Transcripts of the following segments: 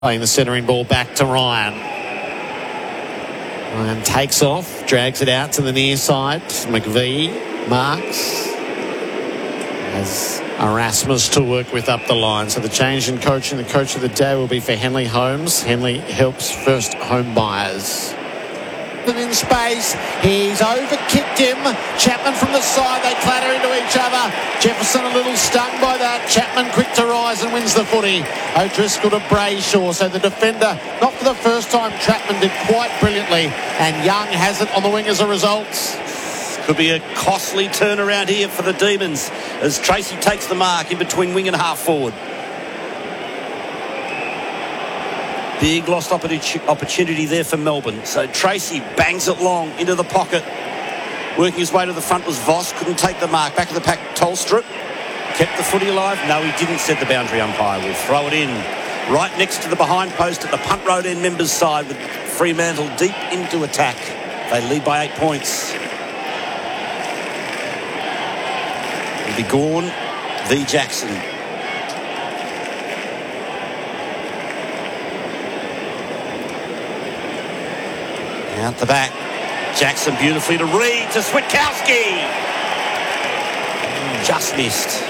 Playing the centering ball back to Ryan. Ryan takes off, drags it out to the near side. McVee marks. Has Erasmus to work with up the line. So the change in coaching, the coach of the day will be for Henley Holmes. Henley helps first home buyers. In space, he's over-kicked him. Chapman from the side, they clatter into each other. Jefferson a little stung by that. Chapman quick to rise and wins the footy. O'Driscoll to Brayshaw. So the defender, not for the first time, Chapman did quite brilliantly, and Young has it on the wing as a result. Could be a costly turnaround here for the Demons as Tracy takes the mark in between wing and half forward. Big lost opportunity there for Melbourne. So Tracy bangs it long into the pocket. Working his way to the front was Voss. Couldn't take the mark. Back of the pack, Tolstrup. Kept the footy alive. No, he didn't set the boundary. Umpire will throw it in. Right next to the behind post at the punt road end members' side with Fremantle deep into attack. They lead by 8 points. It'll be Gawn v Jackson. Out the back, Jackson beautifully to Reid, to Switkowski. Just missed.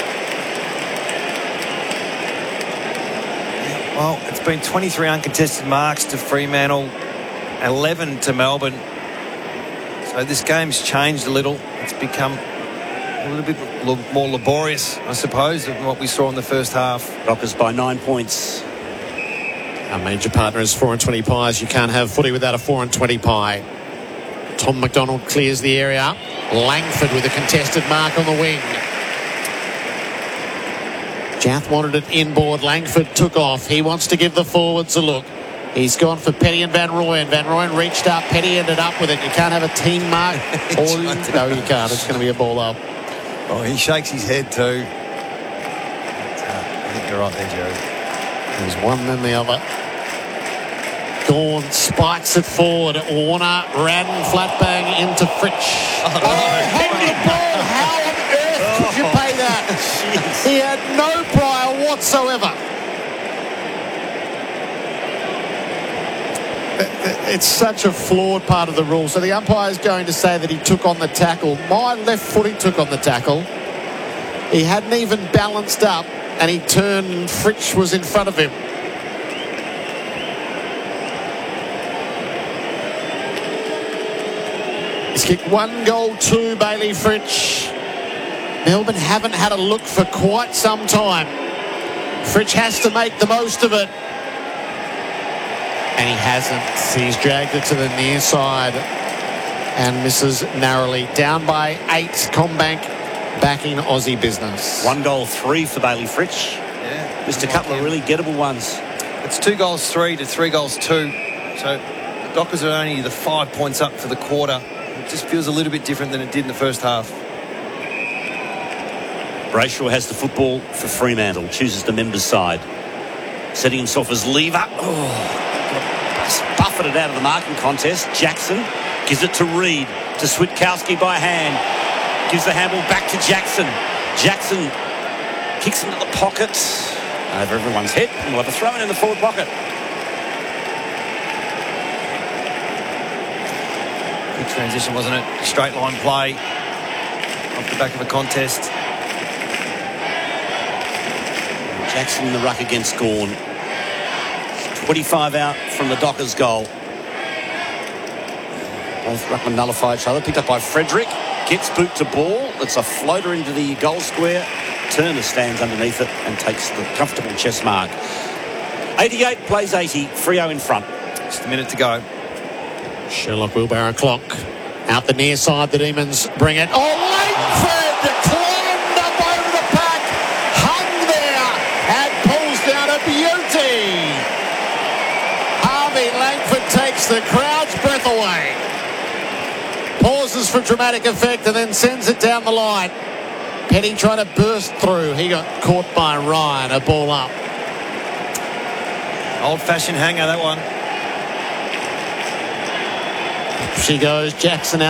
Well, it's been 23 uncontested marks to Fremantle, 11 to Melbourne. So this game's changed a little. It's become a little bit more laborious, I suppose, than what we saw in the first half. Dockers by 9 points. Our major partner is 4 and 20 pies. You can't have footy without a 4 and 20 pie. Tom McDonald clears the area. Langford with a contested mark on the wing. Jath wanted it inboard. Langford took off. He wants to give the forwards a look. He's gone for Petty and Van Rooyen. Van Rooyen reached up. Petty ended up with it. You can't have a team mark. No, you can't. It's going to be a ball up. Oh, he shakes his head too. I think you're right there, Jerry. There's one then the other. Gawn spikes it forward. Warner ran flat bang into Fritsch. Hang the ball. How on earth could you pay that? He had no prior whatsoever. It's such a flawed part of the rule. So the umpire is going to say that he took on the tackle. My left foot, he took on the tackle. He hadn't even balanced up, and he turned. Fritsch was in front of him. He's kicked 1 goal, 2, Bailey Fritsch. Melbourne haven't had a look for quite some time. Fritsch has to make the most of it. And he hasn't. He's dragged it to the near side and misses narrowly. Down by 8, Combank backing Aussie business. 1 goal, 3 for Bailey Fritsch. Yeah. Just a couple of really gettable ones. It's 2 goals 3 to 3 goals 2. So the Dockers are only the 5 points up for the quarter. It just feels a little bit different than it did in the first half. Brayshaw has the football for Fremantle. Chooses the members' side. Setting himself as lever. Buffeted it out of the marking contest. Jackson gives it to Reid. To Switkowski by hand. Gives the handball back to Jackson. Jackson kicks into the pocket. Over everyone's head. And we'll have a throw in the forward pocket. Good transition, wasn't it? Straight line play off the back of a contest. Jackson in the ruck against Gawn. 25 out from the Dockers goal. Both ruckmen nullify each other. Picked up by Frederick. Gets boot to ball. It's a floater into the goal square. Turner stands underneath it and takes the comfortable chest mark. 88 plays 80. Freo in front. Just a minute to go. Sherlock Wheelbarrow clock. Out the near side, the Demons bring it. Oh, Langford climbed up over the pack. Hung there and pulls down a beauty. Harvey Langford takes the crowd's breath away. Pauses for dramatic effect and then sends it down the line. Petty trying to burst through. He got caught by Ryan. A ball up. Old-fashioned hanger, that one. She goes. Jackson out.